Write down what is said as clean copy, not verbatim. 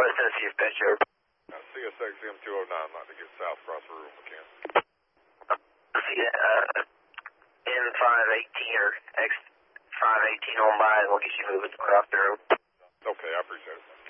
West Tennessee Dispatch, over. CSX M209, like to get south across the room, McKen. N518 or X518 on by, and we'll get you moving across the road. Okay, I appreciate it.